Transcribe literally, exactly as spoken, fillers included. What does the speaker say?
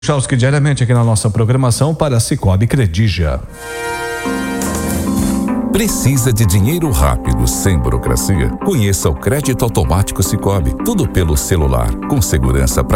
Chalski diariamente aqui na nossa programação para Cicobi Credigia. Precisa de dinheiro rápido, sem burocracia? Conheça o crédito automático Cicobi. Tudo pelo celular, com segurança para